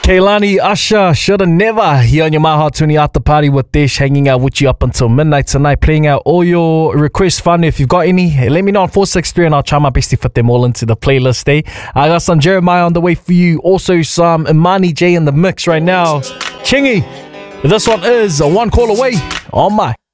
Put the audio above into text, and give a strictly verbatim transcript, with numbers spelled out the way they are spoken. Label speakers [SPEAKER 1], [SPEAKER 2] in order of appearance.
[SPEAKER 1] Kehlani, Usher, shoulda never here on your Maha Tuni after party with Dish, hanging out with you up until midnight tonight, playing out all your requests. Fun, if you've got any, let me know on four six three and I'll try my best to fit them all into the playlist. Eh? I got some Jeremiah on the way for you, also some Imani J in the mix right now. Chingy, this one is a one call away on my